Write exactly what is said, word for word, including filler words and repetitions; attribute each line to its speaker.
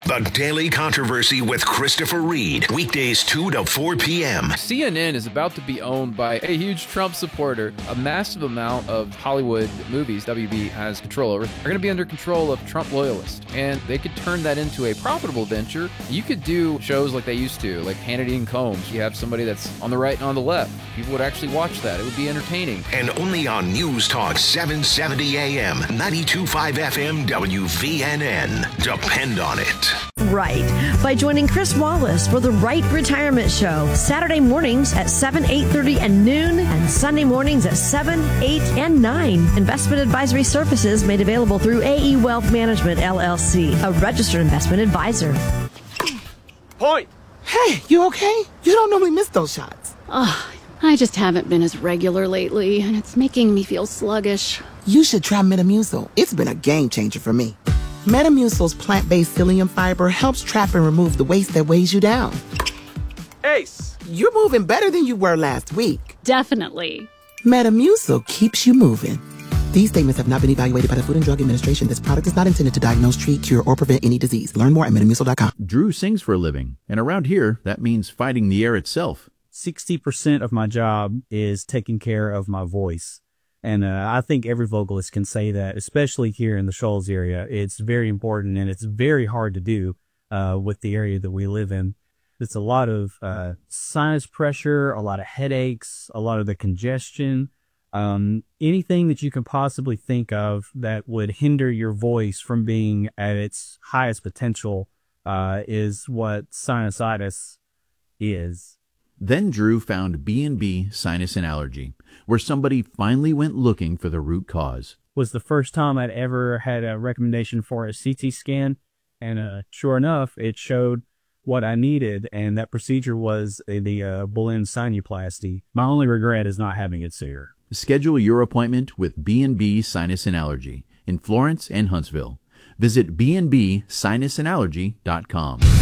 Speaker 1: The Daily Controversy with Christopher Reed. Weekdays two to four p.m.
Speaker 2: C N N is about to be owned by a huge Trump supporter. A massive amount of Hollywood movies W B has control over are going to be under control of Trump loyalists. And they could turn that into a profitable venture. You could do shows like they used to, like Hannity and Combs. You have somebody that's on the right and on the left. People would actually watch that. It would be entertaining.
Speaker 1: And only on News Talk seven seventy A M, ninety-two point five F M W V N N. Depend on it.
Speaker 3: Right. By joining Chris Wallace for the Right Retirement Show. Saturday mornings at seven, eight thirty, and noon. And Sunday mornings at seven, eight, and nine. Investment advisory services made available through A E Wealth Management, L L C. A registered investment advisor.
Speaker 4: Point!
Speaker 5: Hey, you okay? You don't normally miss those shots.
Speaker 6: Oh, I just haven't been as regular lately, and it's making me feel sluggish.
Speaker 5: You should try Metamucil. It's been a game changer for me. Metamucil's plant-based psyllium fiber helps trap and remove the waste that weighs you down.
Speaker 4: Ace!
Speaker 5: You're moving better than you were last week.
Speaker 6: Definitely.
Speaker 5: Metamucil keeps you moving. These statements have not been evaluated by the Food and Drug Administration. This product is not intended to diagnose, treat, cure, or prevent any disease. Learn more at metamucil dot com.
Speaker 7: Drew sings for a living, and around here, that means fighting the air itself.
Speaker 8: sixty percent of my job is taking care of my voice. And uh, I think every vocalist can say that, especially here in the Shoals area. It's very important, and it's very hard to do uh, with the area that we live in. It's a lot of uh, sinus pressure, a lot of headaches, a lot of the congestion, um, anything that you can possibly think of that would hinder your voice from being at its highest potential uh, is what sinusitis is.
Speaker 7: Then Drew found B and B Sinus and Allergy, where somebody finally went looking for the root cause.
Speaker 8: Was the first time I'd ever had a recommendation for a C T scan, and uh, sure enough, it showed what I needed, and that procedure was uh, the uh, balloon sinuplasty. My only regret is not having it sooner.
Speaker 7: Schedule your appointment with B and B Sinus and Allergy in Florence and Huntsville. Visit b and b sinus and allergy dot com.